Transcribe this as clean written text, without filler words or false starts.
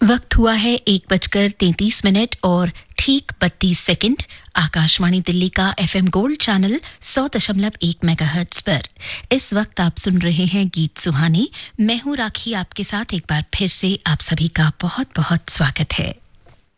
वक्त हुआ है 1:33 और ठीक 32 सेकंड। आकाशवाणी दिल्ली का एफएम गोल्ड चैनल 100.1 मेगाहर्ट्ज पर इस वक्त आप सुन रहे हैं गीत सुहाने। मैं हूं राखी, आपके साथ एक बार फिर से आप सभी का बहुत बहुत स्वागत है।